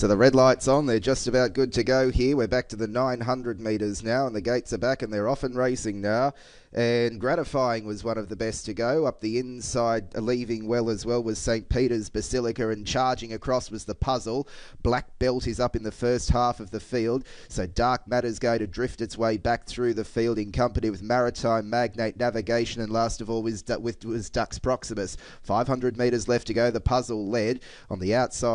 So the red light's on. They're just about good to go here. We're back to the 900 metres now, and the gates are back, and they're off and racing now. And Gratifying was one of the best to go. Up the inside, leaving well as well, was St. Peter's Basilica, and charging across was the Puzzle. Black Belt is up in the first half of the field, so Dark Matter's going to drift its way back through the field in company with Maritime Magnate Navigation, and last of all was Dux Proximus. 500 metres left to go. The Puzzle led on the outside.